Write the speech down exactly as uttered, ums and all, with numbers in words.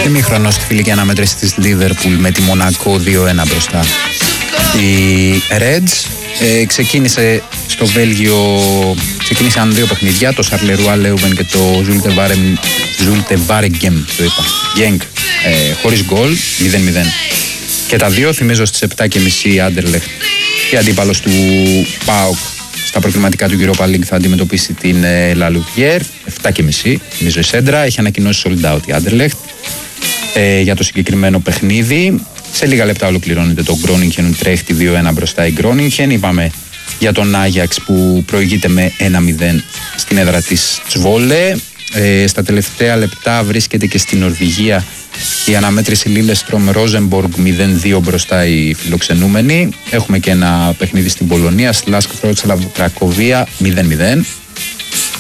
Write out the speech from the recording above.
Ημίχρονο στη φιλική αναμέτρηση της Liverpool με τη Μονακό δύο ένα μπροστά. Η Reds ε, ξεκίνησε στο Βέλγιο, ξεκίνησαν δύο παιχνίδια, το Σαρλερουά Λέουβεν και το Ζούλτε Βάρεγκεμ, το είπα, Γκένγκ, ε, χωρίς γκολ, μηδέν μηδέν. Και τα δύο, θυμίζω, στις επτά και μισή Άντερλεχτ και αντίπαλος του ΠΑΟΚ στα προκριματικά του Europa League θα αντιμετωπίσει την La Louvière, επτά και μισή, θυμίζω η Σέντρα, έχει ανακοινώσει sold out η Άντερλεχτ ε, για το συγκεκριμένο παιχνίδι. Σε λίγα λεπτά ολοκληρώνεται το Γκρόνιγχεν Ουτρέχτη δύο ένα μπροστά η Γκρόνιγχεν. Είπαμε για τον Άγιαξ που προηγείται με ένα μηδέν στην έδρα της Τσβόλε. Ε, στα τελευταία λεπτά βρίσκεται και στην Νορβηγία η αναμέτρηση Λίλεστρομ Ρόζεμποργκ μηδέν δύο μπροστά οι φιλοξενούμενοι. Έχουμε και ένα παιχνίδι στην Πολωνία, Σλάσκ Βρότσλαβ Κρακοβία μηδέν μηδέν.